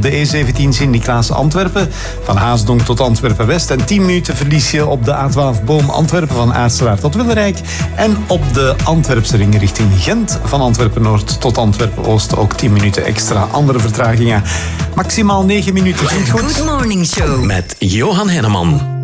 de E17 Sint-Niklaas-Antwerpen. Van Haasdonk tot Antwerpen-West. En 10 minuten verlies je op de A12 Boom-Antwerpen van Aartselaar tot Willerijk. En op de Antwerpse ring richting Gent van Antwerpen-Noord tot Antwerpen-Oost ook 10 minuten extra. Andere vertragingen. Maximaal 9 minuten. Goed. Good Morning Show. Met Johan Henneman.